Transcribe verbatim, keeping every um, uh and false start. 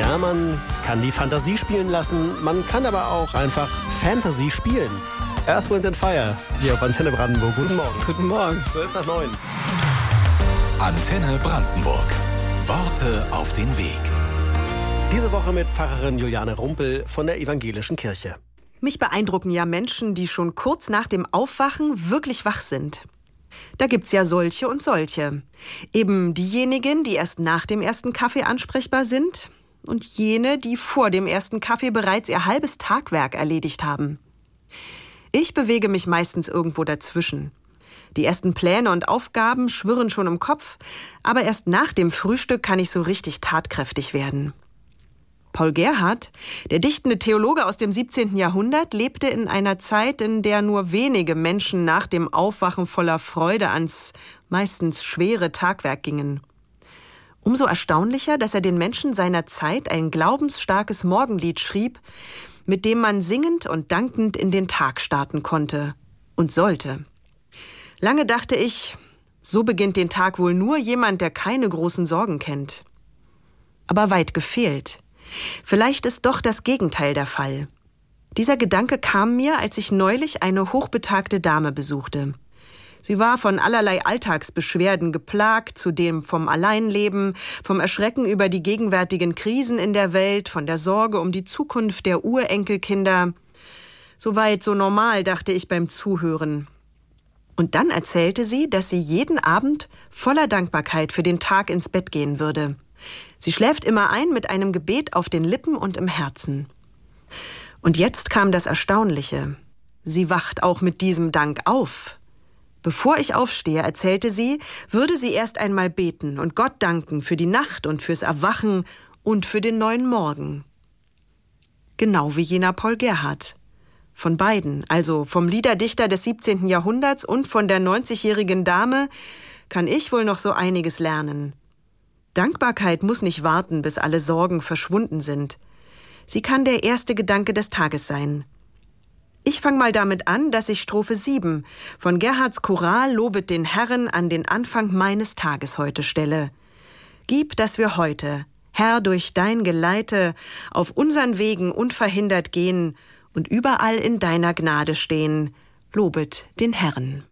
Ja, man kann die Fantasie spielen lassen, man kann aber auch einfach Fantasy spielen. Earth, Wind and Fire, hier auf Antenne Brandenburg. Guten Morgen. Guten Morgen. zwölf nach neun. Antenne Brandenburg. Worte auf den Weg. Diese Woche mit Pfarrerin Juliane Rumpel von der Evangelischen Kirche. Mich beeindrucken ja Menschen, die schon kurz nach dem Aufwachen wirklich wach sind. Da gibt's ja solche und solche. Eben diejenigen, die erst nach dem ersten Kaffee ansprechbar sind und jene, die vor dem ersten Kaffee bereits ihr halbes Tagwerk erledigt haben. Ich bewege mich meistens irgendwo dazwischen. Die ersten Pläne und Aufgaben schwirren schon im Kopf, aber erst nach dem Frühstück kann ich so richtig tatkräftig werden. Paul Gerhardt, der dichtende Theologe aus dem siebzehnten Jahrhundert, lebte in einer Zeit, in der nur wenige Menschen nach dem Aufwachen voller Freude ans meistens schwere Tagwerk gingen. Umso erstaunlicher, dass er den Menschen seiner Zeit ein glaubensstarkes Morgenlied schrieb, mit dem man singend und dankend in den Tag starten konnte und sollte. Lange dachte ich, so beginnt den Tag wohl nur jemand, der keine großen Sorgen kennt. Aber weit gefehlt. Vielleicht ist doch das Gegenteil der Fall. Dieser Gedanke kam mir, als ich neulich eine hochbetagte Dame besuchte. Sie war von allerlei Alltagsbeschwerden geplagt, zudem vom Alleinleben, vom Erschrecken über die gegenwärtigen Krisen in der Welt, von der Sorge um die Zukunft der Urenkelkinder. Soweit so normal, dachte ich beim Zuhören. Und dann erzählte sie, dass sie jeden Abend voller Dankbarkeit für den Tag ins Bett gehen würde. Sie schläft immer ein mit einem Gebet auf den Lippen und im Herzen. Und jetzt kam das Erstaunliche. Sie wacht auch mit diesem Dank auf. Bevor ich aufstehe, erzählte sie, würde sie erst einmal beten und Gott danken für die Nacht und fürs Erwachen und für den neuen Morgen. Genau wie jener Paul Gerhardt. Von beiden, also vom Liederdichter des siebzehnten Jahrhunderts und von der neunzigjährigen Dame, kann ich wohl noch so einiges lernen. Dankbarkeit muss nicht warten, bis alle Sorgen verschwunden sind. Sie kann der erste Gedanke des Tages sein. Ich fange mal damit an, dass ich Strophe sieben von Gerhardts Choral Lobet den Herrn an den Anfang meines Tages heute stelle. Gib, dass wir heute, Herr, durch dein Geleite, auf unseren Wegen unverhindert gehen und überall in deiner Gnade stehen. Lobet den Herrn.